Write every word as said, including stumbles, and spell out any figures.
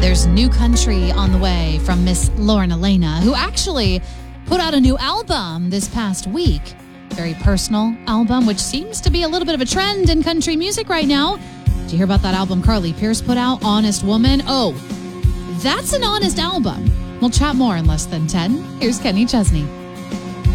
There's new country on the way from Miss Lauren Elena, who actually put out a new album this past week. Very personal album, which seems to be a little bit of a trend in country music right now. Did you hear about that album Carly Pearce put out, Honest Woman? Oh, that's an honest album. We'll chat more in less than ten. Here's Kenny Chesney.